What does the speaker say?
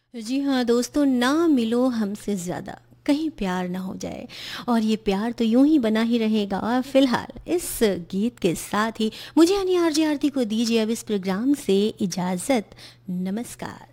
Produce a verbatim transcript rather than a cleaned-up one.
जी हाँ दोस्तों, ना मिलो हमसे ज़्यादा, कहीं प्यार ना हो जाए। और ये प्यार तो यूं ही बना ही रहेगा। फिलहाल इस गीत के साथ ही मुझे यानी आरजे आरती को दीजिए अब इस प्रोग्राम से इजाज़त। नमस्कार।